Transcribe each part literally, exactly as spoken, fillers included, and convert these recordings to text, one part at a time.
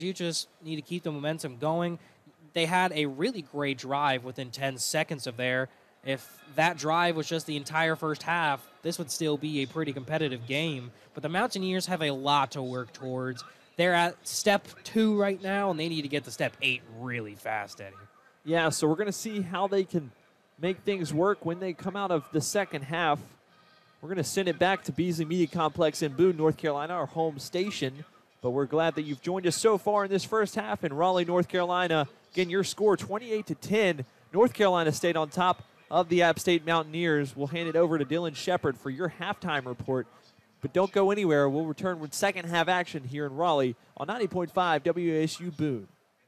You just need to keep the momentum going. They had a really great drive within ten seconds of there. If that drive was just the entire first half, this would still be a pretty competitive game. But the Mountaineers have a lot to work towards. They're at step two right now, and they need to get to step eight really fast, Eddie. Yeah, so we're going to see how they can make things work when they come out of the second half. We're going to send it back to Beasley Media Complex in Boone, North Carolina, our home station. But we're glad that you've joined us so far in this first half in Raleigh, North Carolina. Again, your score twenty-eight to ten. North Carolina State on top of the App State Mountaineers. We'll hand it over to Dylan Shepard for your halftime report. But don't go anywhere. We'll return with second half action here in Raleigh on ninety point five W A S U Boone.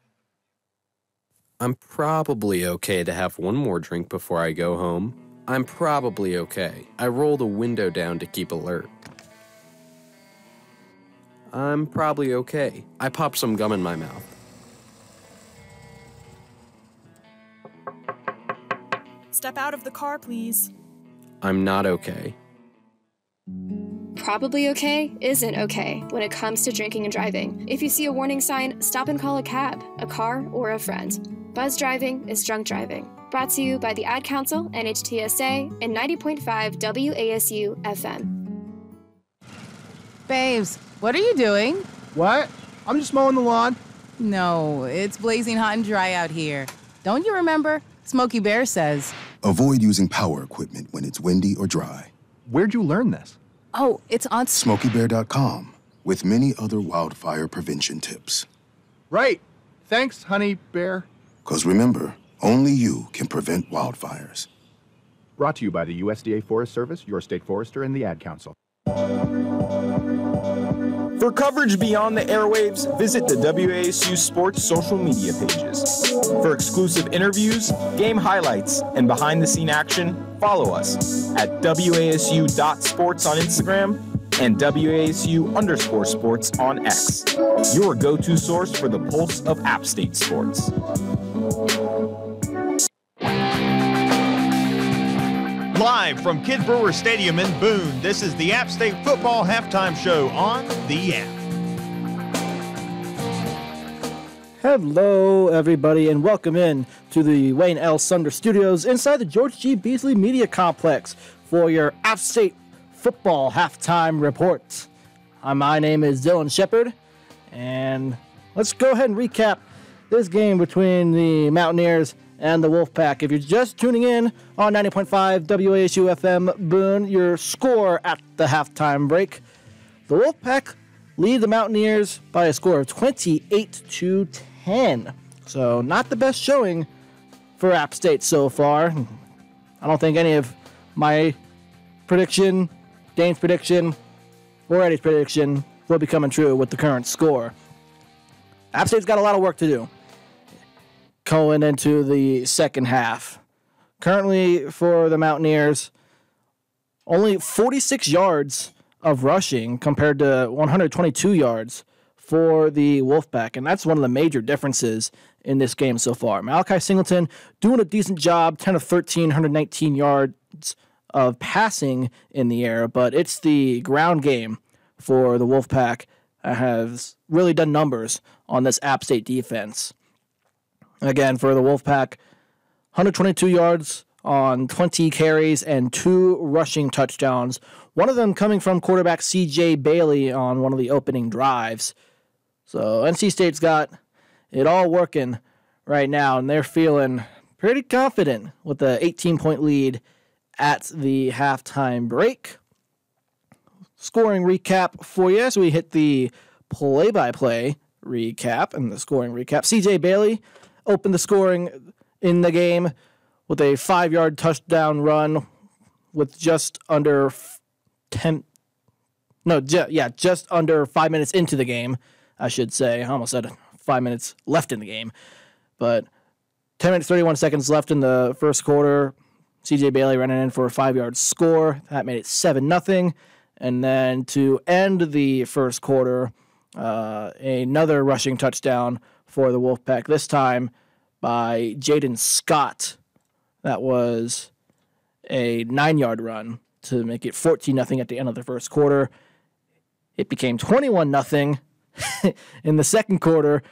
I'm probably okay to have one more drink before I go home. I'm probably okay. I roll the window down to keep alert. I'm probably okay. I pop some gum in my mouth. Step out of the car, please. I'm not okay. Probably okay isn't okay when it comes to drinking and driving. If you see a warning sign, stop and call a cab, a car, or a friend. Buzz driving is drunk driving. Brought to you by the Ad Council, N H T S A, and ninety point five W A S U F M. Babes, what are you doing? What? I'm just mowing the lawn. No, it's blazing hot and dry out here. Don't you remember? Smokey Bear says. Avoid using power equipment when it's windy or dry. Where'd you learn this? Oh, it's on Smokey Bear dot com with many other wildfire prevention tips. Right. Thanks, Honey Bear. Because remember, only you can prevent wildfires. Brought to you by the U S D A Forest Service, your state forester, and the Ad Council. For coverage beyond the airwaves, visit the W A S U Sports social media pages. For exclusive interviews, game highlights, and behind-the-scene action, follow us at W A S U dot sports on Instagram and W A S U underscore sports on X, your go-to source for the pulse of App State sports. Live from Kidd Brewer Stadium in Boone, this is the App State Football Halftime Show on the app. Hello, everybody, and welcome in to the Wayne L. Sunder Studios inside the George G. Beasley Media Complex for your App State Football Halftime Report. Uh, my name is Dylan Shepard, and let's go ahead and recap this game between the Mountaineers and the Wolfpack. If you're just tuning in on ninety point five W A S U F M Boone, your score at the halftime break. The Wolfpack lead the Mountaineers by a score of twenty-eight to ten. So not the best showing for App State so far. I don't think any of my prediction, Dane's prediction, or Eddie's prediction will be coming true with the current score. App State's got a lot of work to do going into the second half. Currently for the Mountaineers, only forty-six yards of rushing compared to one hundred twenty-two yards for the Wolfpack, and that's one of the major differences in this game so far. Malachi Singleton doing a decent job, ten of thirteen, one hundred nineteen yards of passing in the air, but it's the ground game for the Wolfpack that has really done numbers on this App State defense. Again, for the Wolfpack, one hundred twenty-two yards on twenty carries and two rushing touchdowns, one of them coming from quarterback C J Bailey on one of the opening drives. So N C State's got it all working right now, and they're feeling pretty confident with the eighteen-point lead at the halftime break. Scoring recap for you as we hit the play-by-play recap and the scoring recap. C J Bailey opened the scoring in the game with a five-yard touchdown run with just under ten. No, ju- yeah, just under five minutes into the game, I should say. I almost said five minutes left in the game. But ten minutes, thirty-one seconds left in the first quarter. C J Bailey running in for a five-yard score. That made it seven nothing. And then to end the first quarter, uh, another rushing touchdown for the Wolfpack, this time by Jaden Scott. That was a nine-yard run to make it fourteen nothing at the end of the first quarter. It became twenty-one nothing in the second quarter,